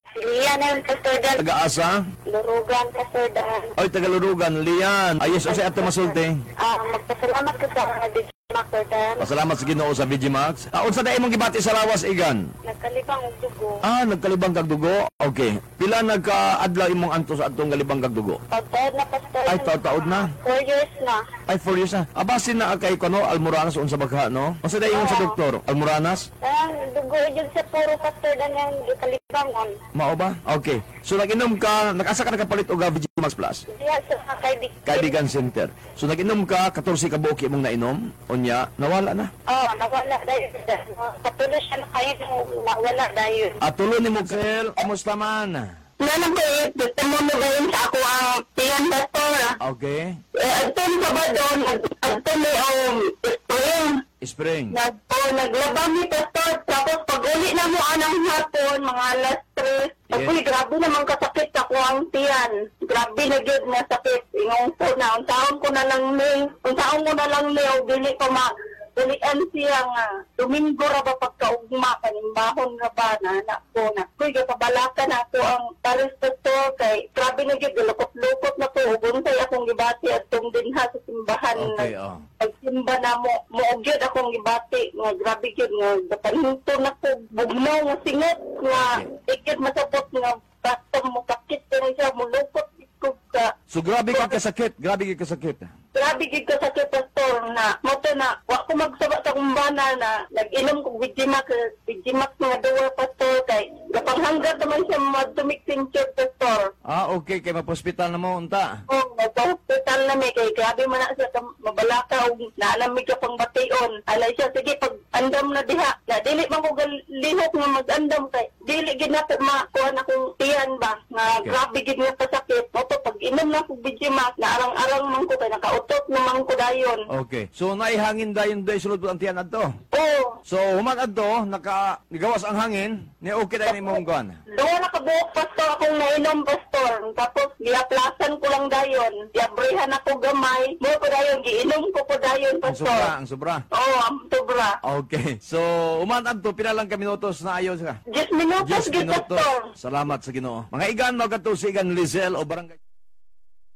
Lian na yung Pastor Dan. Taga-asa? Lurugan, Pastor Dan. Oy, taga-Lurugan, Lian. Ayos, o siya ato masulti. Magpasalamat ka sa DJ Pastor Dan. Pasalamat sa Ginoo sa VGMax. Unsa na imong gibati sa lawas, Igan? Nagkalibang og dugo. Nagkalibang kag dugo. Okay. Pila nagka-adlaw imong anto sa atong galibang kag dugo? Pagtaod na, Pastor. Ay, taod na. 4 years na. Ay, 4 years na. Basin na kay kono Almoranas unsa bagha, no? Unsa na ingon sa doktor? Almoranas? Dugo yun sa puro, Pastor Dan, yung kalibangon. Mao ba? Okay. So nag-inom ka, nag-asa ka nakapalit og VGMax Plus? Diya sa Kaibigan Center. So nag-inom ka 14 ka buok imong nainom, unya nawala na. Nawala dahil. Patuloy siya na kayo nawala dahil. Tulo ni Mugsel, kumusta man? Nanang ko gusto mo magayon sa ako ang tiyan, Pastor. Okay. Ito sa ba doon, ito may spring. Spring. Naglabang ni Pastor, tapos pag uli na mo anang hapon, mga alas 3, Uy, grabe naman kasakit ako ang tiyan. Grabe na gyud na sakit. Ingong po na, unsaon ko na lang ni, dili pa Dalian siya nga, Domingo ra ba pagkaugma, kanimbahon nga ba na anak ko na. Uy, kapabalakan ako ang pares to kay grabe na gyud lukot-lukot na po. Ubunsay akong gibati at tungdinha sa simbahan. Okay, Pagsimba na mo gyud akong gibati nga grabe gyud nga dapanhinto na ko bugnaw nga singot nga ikit masapot nga basta mo kakit na siya mulukot ko ka. So grabe ka kasakit, grabe ka kasakit. Grabe gid ka sa Pastor na moto na wa ko magsaba sa kumbana na nag-inom ko VGMax nga duwa, Pastor, kay gapanghanggat naman siya madumik tincture, Pastor. Okay, kay mapospital na mo unta. Nagpa-hospital na may kay grabe man na siya mabalaka og naalamig ka pang bation. Alay siya sige pag andam na diha na dili man ko lihok nga mag-andam kay dili gid na makuha na kong tiyan ba nga grabe gid nga pasakit. Moto pag inom na ko VGMax na arang-arang man ko kay nakautot naman ko dayon. Okay. So naihangin dayon day sulod ang tiyan adto. Oo. So human adto nagawas ang hangin, ni okay dayon imong kuan. Doon nakabuok, Pastor, akong nainom, Pastor. Tapos giaplasan ko lang dayon. Giabrehan ako gamay. Mo ko dayon giinom ko po dayon, Pastor. Ang sobra. Oo, ang sobra. Okay. So human adto pila lang ka minutos na ayos ka. 10 minutos, 10 minutos. Pastor. Salamat sa Ginoo. Mga igan magkatusigan Lizelle o barangay